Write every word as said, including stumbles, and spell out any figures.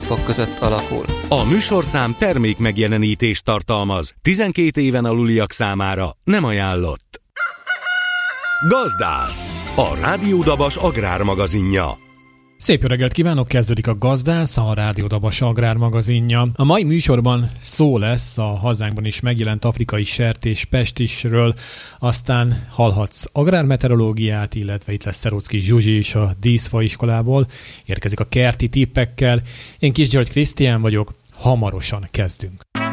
fok között alakul. A műsorszám termék megjelenítést tartalmaz. tizenkét éven aluliak számára nem ajánlott. Gazdász, a Rádió Dabas agrármagazinja. Szép jó reggelt kívánok, kezdődik a Gazdász, a Rádió Dabas agrármagazinja. A mai műsorban szó lesz a hazánkban is megjelent afrikai sertés pestisről, aztán hallhatsz agrármeteorológiát, illetve itt lesz Szerocki Zsuzsi is a díszfaiskolából, érkezik a kerti tippekkel. Én Kis György Krisztián vagyok, hamarosan kezdünk.